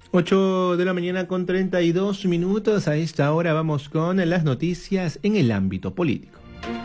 8 de la mañana con 32 minutos. A esta hora vamos con las noticias en el ámbito político.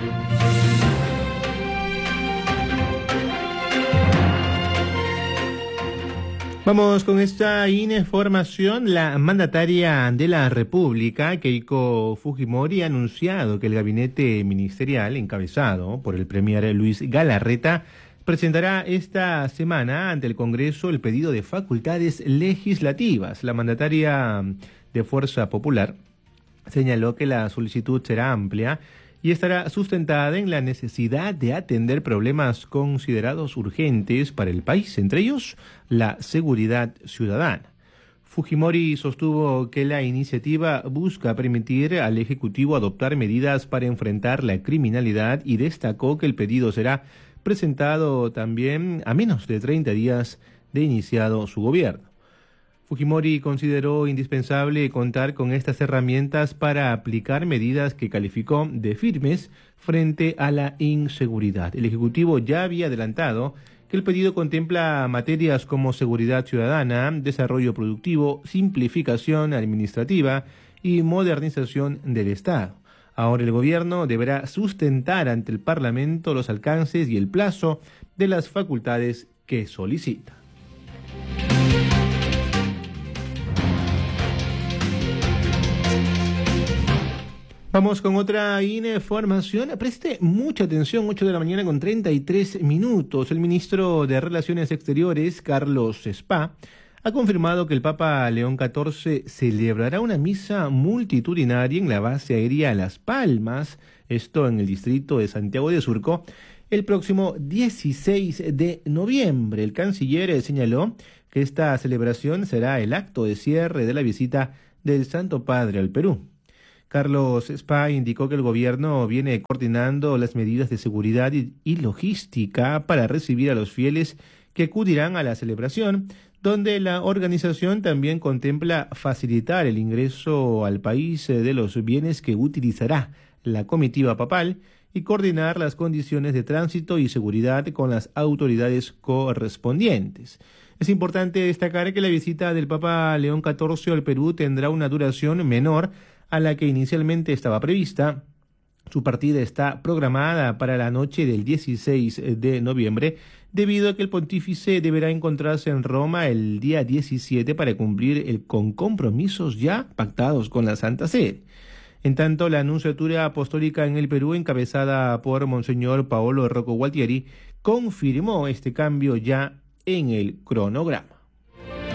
Vamos con esta información. La mandataria de la República, Keiko Fujimori, ha anunciado que el gabinete ministerial, encabezado por el premier Luis Galarreta, presentará esta semana ante el Congreso el pedido de facultades legislativas. La mandataria de Fuerza Popular señaló que la solicitud será amplia y estará sustentada en la necesidad de atender problemas considerados urgentes para el país, entre ellos la seguridad ciudadana. Fujimori sostuvo que la iniciativa busca permitir al Ejecutivo adoptar medidas para enfrentar la criminalidad y destacó que el pedido será presentado también a menos de 30 días de iniciado su gobierno. Fujimori consideró indispensable contar con estas herramientas para aplicar medidas que calificó de firmes frente a la inseguridad. El Ejecutivo ya había adelantado que el pedido contempla materias como seguridad ciudadana, desarrollo productivo, simplificación administrativa y modernización del Estado. Ahora el gobierno deberá sustentar ante el Parlamento los alcances y el plazo de las facultades que solicita. Vamos con otra información. Preste mucha atención, 8 de la mañana con 33 minutos. El ministro de Relaciones Exteriores, Carlos Spa, ha confirmado que el Papa León XIV celebrará una misa multitudinaria en la base aérea Las Palmas, esto en el distrito de Santiago de Surco, el próximo 16 de noviembre. El canciller señaló que esta celebración será el acto de cierre de la visita del Santo Padre al Perú. Carlos Spa indicó que el gobierno viene coordinando las medidas de seguridad y logística para recibir a los fieles que acudirán a la celebración, donde la organización también contempla facilitar el ingreso al país de los bienes que utilizará la comitiva papal y coordinar las condiciones de tránsito y seguridad con las autoridades correspondientes. Es importante destacar que la visita del Papa León XIV al Perú tendrá una duración menor a la que inicialmente estaba prevista. Su partida está programada para la noche del 16 de noviembre, debido a que el pontífice deberá encontrarse en Roma el día 17 para cumplir con compromisos ya pactados con la Santa Sede. En tanto, la Nunciatura Apostólica en el Perú, encabezada por Monseñor Paolo Rocco Gualtieri, confirmó este cambio ya en el cronograma.